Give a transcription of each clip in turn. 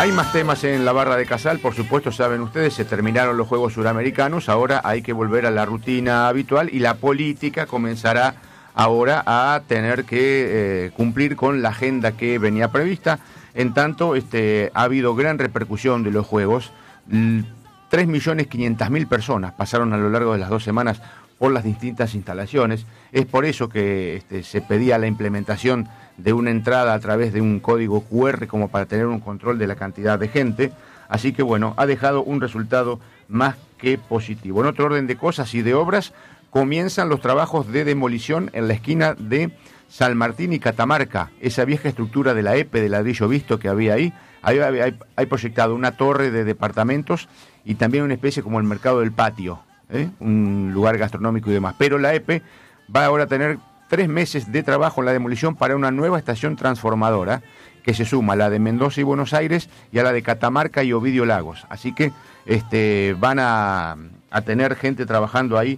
Hay más temas en la barra de Casal, por supuesto, saben ustedes, se terminaron los Juegos Suramericanos, ahora hay que volver a la rutina habitual y la política comenzará ahora a tener que cumplir con la agenda que venía prevista. En tanto, ha habido gran repercusión de los Juegos. 3.500.000 personas pasaron a lo largo de las 2 semanas por las distintas instalaciones. Es por eso que se pedía la implementación de una entrada a través de un código QR como para tener un control de la cantidad de gente. Así que bueno, ha dejado un resultado más que positivo. En otro orden de cosas y de obras, comienzan los trabajos de demolición en la esquina de San Martín y Catamarca, esa vieja estructura de la EPE de ladrillo visto que había ahí. Hay proyectado una torre de departamentos y también una especie como el mercado del patio, un lugar gastronómico y demás. Pero la EPE va ahora a tener 3 meses de trabajo en la demolición para una nueva estación transformadora que se suma a la de Mendoza y Buenos Aires y a la de Catamarca y Ovidio Lagos. Así que van a tener gente trabajando ahí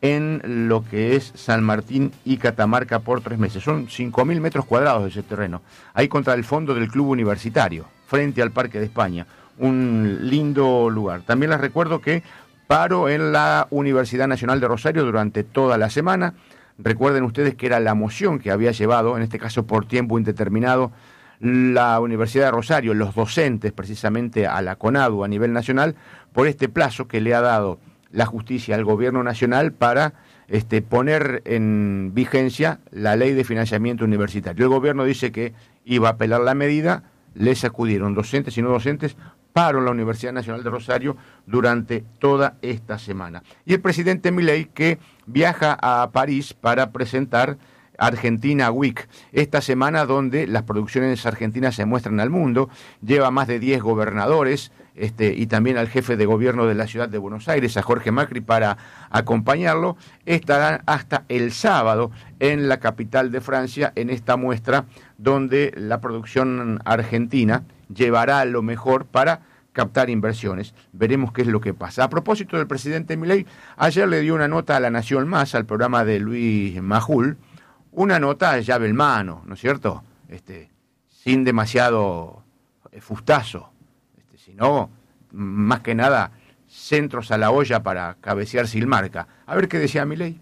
en lo que es San Martín y Catamarca por 3 meses. Son 5.000 metros cuadrados de ese terreno. Ahí contra el fondo del Club Universitario, frente al Parque de España. Un lindo lugar. También les recuerdo que paro en la Universidad Nacional de Rosario durante toda la semana. Recuerden ustedes que era la moción que había llevado, en este caso por tiempo indeterminado, la Universidad de Rosario, los docentes precisamente a la CONADU a nivel nacional, por este plazo que le ha dado la justicia al gobierno nacional para poner en vigencia la ley de financiamiento universitario. El gobierno dice que iba a apelar la medida, le sacudieron docentes y no docentes, paro en la Universidad Nacional de Rosario durante toda esta semana. Y el presidente Milei, que viaja a París para presentar Argentina Week, esta semana donde las producciones argentinas se muestran al mundo, lleva más de 10 gobernadores y también al jefe de gobierno de la ciudad de Buenos Aires, a Jorge Macri, para acompañarlo. Estarán hasta el sábado en la capital de Francia en esta muestra donde la producción argentina llevará lo mejor para captar inversiones. Veremos qué es lo que pasa. A propósito del presidente Milei, ayer le dio una nota a La Nación Más, al programa de Luis Majul, una nota llave en mano, ¿no es cierto? Sin demasiado fustazo, sino más que nada centros a la olla para cabecear sin marca. A ver qué decía Milei.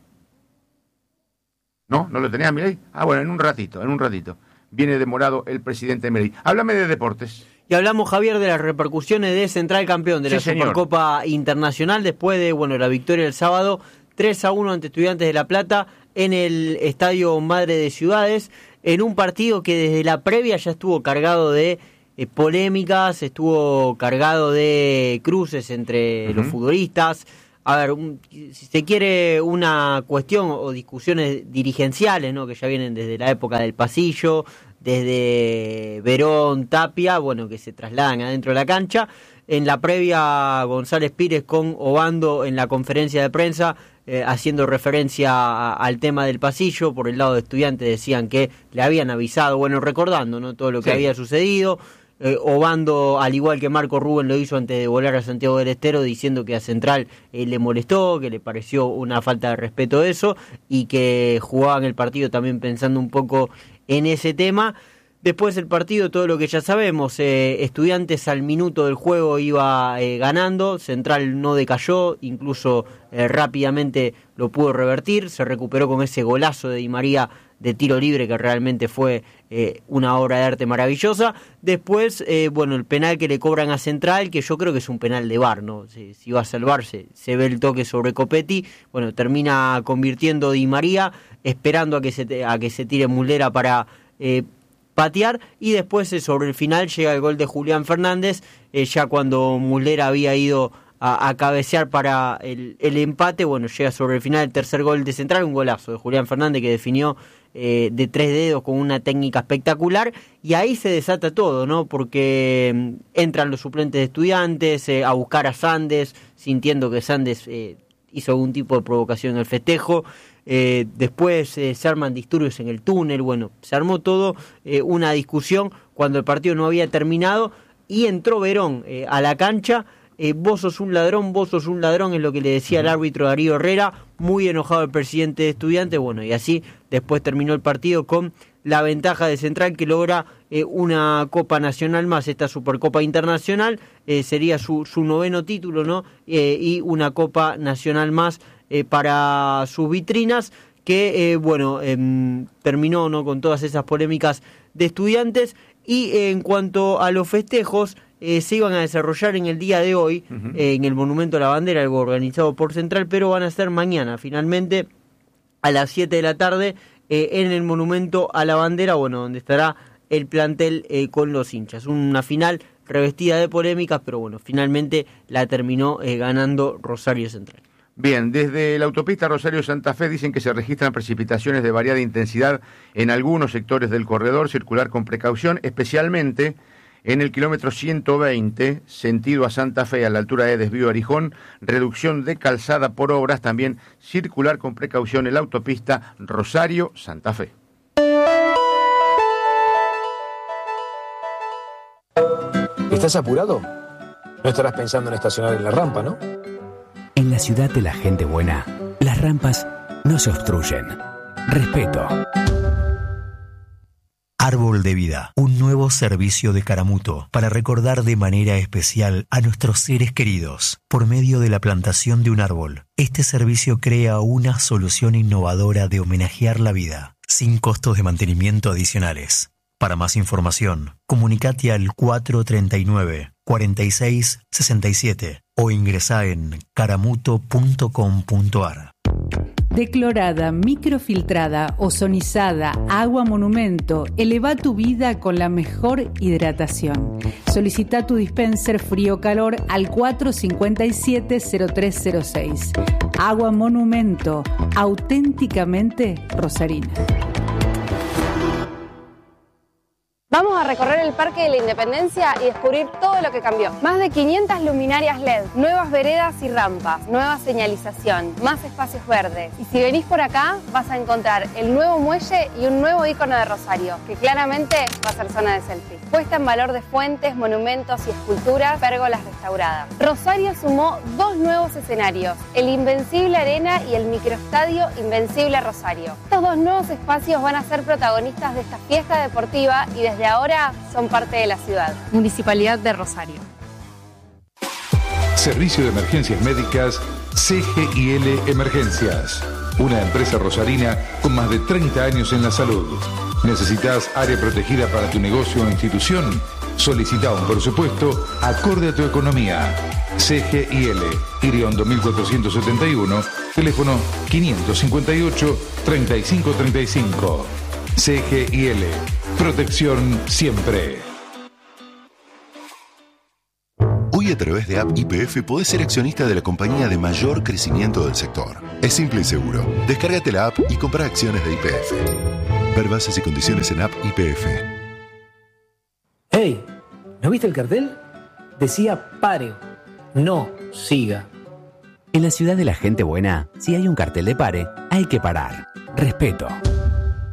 ¿No? ¿No lo tenía Milei? Ah, bueno, en un ratito. Viene demorado el presidente Milei. Háblame de deportes. Y hablamos, Javier, de las repercusiones de Central campeón de la Supercopa Internacional después de la victoria el sábado 3-1 ante Estudiantes de La Plata en el Estadio Madre de Ciudades, en un partido que desde la previa ya estuvo cargado de polémicas, estuvo cargado de cruces entre los futbolistas. A ver, si se quiere, una cuestión o discusiones dirigenciales, ¿no?, que ya vienen desde la época del pasillo, desde Verón, Tapia, que se trasladan adentro de la cancha. En la previa, González Pires con Obando en la conferencia de prensa, haciendo referencia al tema del pasillo. Por el lado de Estudiantes decían que le habían avisado, recordando, ¿no?, todo lo que había sucedido. Obando, al igual que Marco Rubén lo hizo antes de volar a Santiago del Estero, diciendo que a Central le molestó, que le pareció una falta de respeto eso, y que jugaban el partido también pensando un poco en ese tema. Después del partido, todo lo que ya sabemos, Estudiantes al minuto del juego iba ganando, Central no decayó, incluso rápidamente lo pudo revertir, se recuperó con ese golazo de Di María de tiro libre que realmente fue una obra de arte maravillosa. Después, el penal que le cobran a Central, que yo creo que es un penal de VAR, ¿no? Si va a salvarse, se ve el toque sobre Copetti, termina convirtiendo Di María, esperando a que se tire Muslera para patear, y después sobre el final llega el gol de Julián Fernández, ya cuando Muslera había ido a cabecear para el empate. Llega sobre el final el tercer gol de Central, un golazo de Julián Fernández que definió de 3 dedos con una técnica espectacular, y ahí se desata todo, ¿no? Porque entran los suplentes de Estudiantes a buscar a Sandes, sintiendo que Sandes hizo algún tipo de provocación en el festejo. Después se arman disturbios en el túnel. Se armó todo una discusión cuando el partido no había terminado, y entró Verón a la cancha. Vos sos un ladrón, es lo que le decía el árbitro Darío Herrera, muy enojado el presidente de Estudiantes. Y así después terminó el partido con la ventaja de Central, que logra una Copa Nacional más, esta Supercopa Internacional, sería su 9º título, ¿no? Y una Copa Nacional más para sus vitrinas, que terminó, ¿no?, con todas esas polémicas de Estudiantes. Y en cuanto a los festejos, se iban a desarrollar en el día de hoy, en el Monumento a la Bandera, algo organizado por Central, pero van a ser mañana, finalmente, a las 7 de la tarde, en el Monumento a la Bandera, donde estará el plantel con los hinchas. Una final revestida de polémicas, pero finalmente la terminó ganando Rosario Central. Bien, desde la autopista Rosario-Santa Fe dicen que se registran precipitaciones de variada intensidad en algunos sectores del corredor, circular con precaución, especialmente en el kilómetro 120, sentido a Santa Fe, a la altura de desvío Arijón, reducción de calzada por obras, también circular con precaución en la autopista Rosario-Santa Fe. ¿Estás apurado? No estarás pensando en estacionar en la rampa, ¿no? En la ciudad de la gente buena, las rampas no se obstruyen. Respeto. Árbol de Vida, un nuevo servicio de Caramuto para recordar de manera especial a nuestros seres queridos por medio de la plantación de un árbol. Este servicio crea una solución innovadora de homenajear la vida, sin costos de mantenimiento adicionales. Para más información, comunicate al 439-4667 o ingresá en caramuto.com.ar. Declorada, microfiltrada, ozonizada, agua monumento, eleva tu vida con la mejor hidratación. Solicita tu dispenser frío-calor al 457-0306. Agua monumento, auténticamente rosarina. Vamos a recorrer el Parque de la Independencia y descubrir todo lo que cambió. Más de 500 luminarias LED, nuevas veredas y rampas, nueva señalización, más espacios verdes. Y si venís por acá, vas a encontrar el nuevo muelle y un nuevo icono de Rosario, que claramente va a ser zona de selfie. Puesta en valor de fuentes, monumentos y esculturas, pérgolas restauradas. Rosario sumó 2 nuevos escenarios, el Invencible Arena y el microestadio Invencible Rosario. Estos 2 nuevos espacios van a ser protagonistas de esta fiesta deportiva y desde ahora son parte de la ciudad. Municipalidad de Rosario. Servicio de Emergencias Médicas CGIL Emergencias. Una empresa rosarina con más de 30 años en la salud. ¿Necesitas área protegida para tu negocio o institución? Solicita un presupuesto acorde a tu economía. CGIL, Iriondo 1471, teléfono 558-3535. CGIL, protección siempre. Hoy a través de App YPF podés ser accionista de la compañía de mayor crecimiento del sector. Es simple y seguro. Descárgate la app y compra acciones de YPF. Ver bases y condiciones en App YPF. ¡Hey! ¿No viste el cartel? Decía pare, no siga. En la ciudad de la gente buena, si hay un cartel de pare, hay que parar. Respeto.